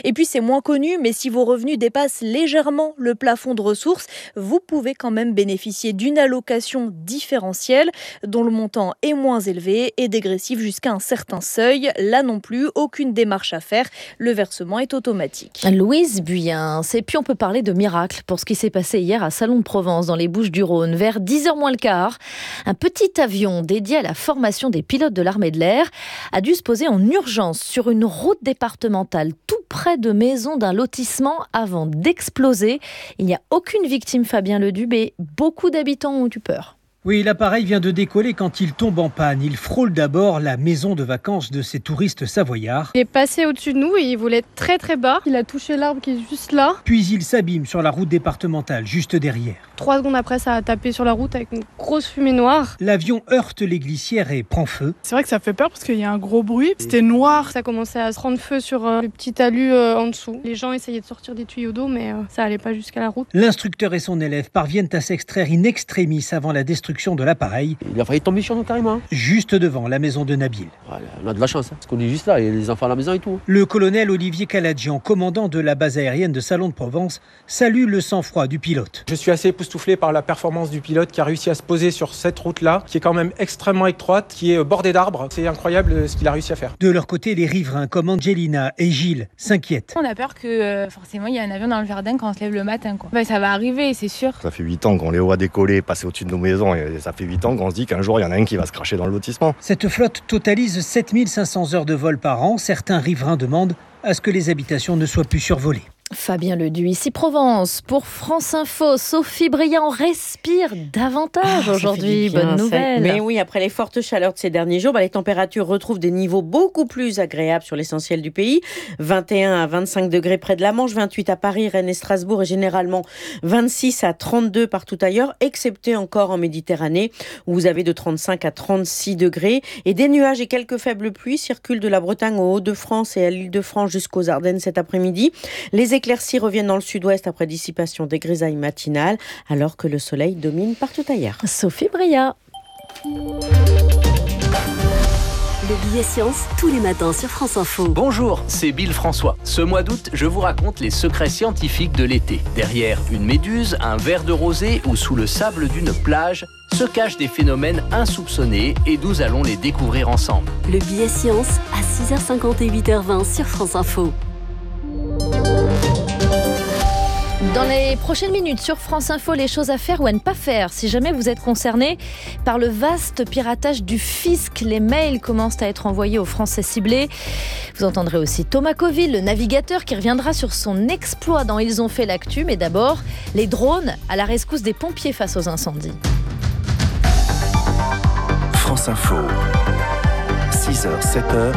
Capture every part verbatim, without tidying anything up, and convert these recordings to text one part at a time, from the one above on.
Et puis c'est moins connu, mais si vos revenus dépassent légèrement le plafond de ressources, vous pouvez quand même bénéficier d'une allocation différentielle dont le montant est moins élevé et dégressif jusqu'à un certain seuil. Là non plus, aucune démarche à faire. Le versement est automatique. Louise Buyen, et puis on peut parler de miracle pour ce qui s'est passé hier à Salon de Provence dans les Bouches-du-Rhône. Vers dix heures moins le quart, un petit avion dédié à la formation des pilotes de l'armée de l'air a dû se poser en urgence sur une route départementale tout près de maisons d'un lotissement avant d'exploser. Il n'y a aucune victime, Fabien Leduc, et beaucoup d'habitants ont eu peur. Oui, l'appareil vient de décoller quand il tombe en panne. Il frôle d'abord la maison de vacances de ces touristes savoyards. Il est passé au-dessus de nous et il volait très très bas. Il a touché l'arbre qui est juste là. Puis il s'abîme sur la route départementale, juste derrière. Trois secondes après, ça a tapé sur la route avec une grosse fumée noire. L'avion heurte les glissières et prend feu. C'est vrai que ça fait peur parce qu'il y a un gros bruit. C'était noir. Ça commençait à se prendre feu sur euh, le petit talus euh, en dessous. Les gens essayaient de sortir des tuyaux d'eau, mais euh, ça allait pas jusqu'à la route. L'instructeur et son élève parviennent à s'extraire in extremis avant la destruction de l'appareil. Il a failli tomber sur nous carrément. Juste devant la maison de Nabil. Voilà, on a de la chance, hein, parce qu'on est juste là, il y a les enfants à la maison et tout. Le colonel Olivier Caladjian, commandant de la base aérienne de Salon de Provence, salue le sang-froid du pilote. Je suis assez époustouflé par la performance du pilote qui a réussi à se poser sur cette route-là, qui est quand même extrêmement étroite, qui est bordée d'arbres. C'est incroyable ce qu'il a réussi à faire. De leur côté, les riverains comme Angelina et Gilles s'inquiètent. On a peur que euh, forcément il y a un avion dans le jardin quand on se lève le matin, quoi. Ben, ça va arriver, c'est sûr. Ça fait huit ans qu'on les voit décoller, passer au-dessus de nos maisons, et ça fait huit ans qu'on se dit qu'un jour il y en a un qui va se cracher dans le lotissement. Cette flotte totalise sept mille cinq cents heures de vol par an. Certains riverains demandent à ce que les habitations ne soient plus survolées. Fabien Leduc, ici Provence, pour France Info. Sophie Briand respire davantage ah, aujourd'hui, bonne nouvelle. Mais oui, après les fortes chaleurs de ces derniers jours, bah, les températures retrouvent des niveaux beaucoup plus agréables sur l'essentiel du pays. vingt et un à vingt-cinq degrés près de la Manche, vingt-huit à Paris, Rennes et Strasbourg et généralement vingt-six à trente-deux partout ailleurs, excepté encore en Méditerranée où vous avez de trente-cinq à trente-six degrés. Et des nuages et quelques faibles pluies circulent de la Bretagne aux Hauts-de-France et à l'Île-de-France jusqu'aux Ardennes cet après-midi. Les éclaircies reviennent dans le sud-ouest après dissipation des grisailles matinales, alors que le soleil domine partout ailleurs. Sophie Briand. Le billet science, tous les matins sur France Info. Bonjour, c'est Bill François. Ce mois d'août, je vous raconte les secrets scientifiques de l'été. Derrière une méduse, un verre de rosée ou sous le sable d'une plage, se cachent des phénomènes insoupçonnés et nous allons les découvrir ensemble. Le billet science à six heures cinquante et huit heures vingt sur France Info. Dans les prochaines minutes sur France Info, les choses à faire ou à ne pas faire si jamais vous êtes concerné par le vaste piratage du fisc. Les mails commencent à être envoyés aux Français ciblés. Vous entendrez aussi Thomas Coville, le navigateur, qui reviendra sur son exploit dans Ils ont fait l'actu. Mais d'abord, les drones à la rescousse des pompiers face aux incendies. France Info, six heures, sept heures,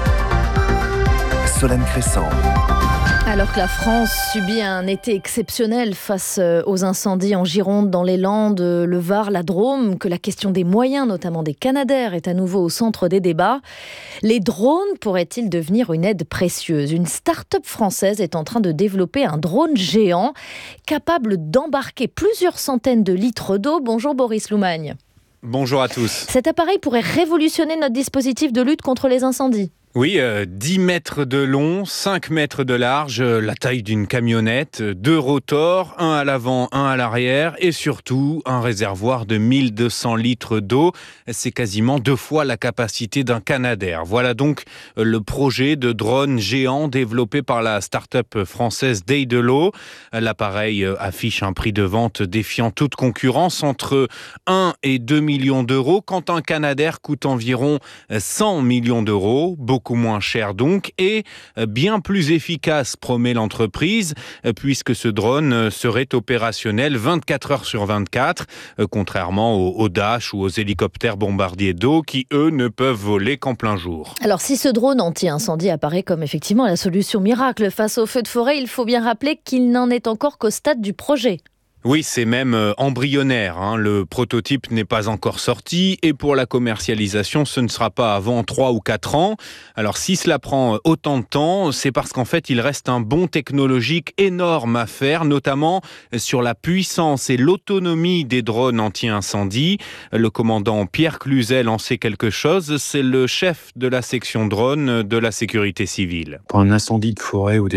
Solène Crescent. Alors que la France subit un été exceptionnel face aux incendies en Gironde, dans les Landes, le Var, la Drôme, que la question des moyens, notamment des Canadair, est à nouveau au centre des débats, les drones pourraient-ils devenir une aide précieuse ? Une start-up française est en train de développer un drone géant capable d'embarquer plusieurs centaines de litres d'eau. Bonjour Boris Loumagne. Bonjour à tous. Cet appareil pourrait révolutionner notre dispositif de lutte contre les incendies. Oui, euh, dix mètres de long, cinq mètres de large, euh, la taille d'une camionnette, deux rotors, un à l'avant, un à l'arrière et surtout un réservoir de mille deux cents litres d'eau. C'est quasiment deux fois la capacité d'un Canadair. Voilà donc euh, le projet de drone géant développé par la start-up française Day-de-l'eau. L'appareil euh, affiche un prix de vente défiant toute concurrence entre un et deux millions d'euros, quand un Canadair coûte environ cent millions d'euros. Beaucoup moins cher donc et bien plus efficace, promet l'entreprise, puisque ce drone serait opérationnel vingt-quatre heures sur vingt-quatre, contrairement aux, aux Dash ou aux hélicoptères bombardiers d'eau qui, eux, ne peuvent voler qu'en plein jour. Alors si ce drone anti-incendie apparaît comme effectivement la solution miracle face aux feux de forêt, il faut bien rappeler qu'il n'en est encore qu'au stade du projet. Oui, c'est même euh, embryonnaire. Hein. Le prototype n'est pas encore sorti et pour la commercialisation, ce ne sera pas avant trois ou quatre ans. Alors si cela prend autant de temps, c'est parce qu'en fait, il reste un bond technologique énorme à faire, notamment sur la puissance et l'autonomie des drones anti-incendie. Le commandant Pierre Cluzel en sait quelque chose. C'est le chef de la section drone de la sécurité civile. Pour un incendie de forêt ou des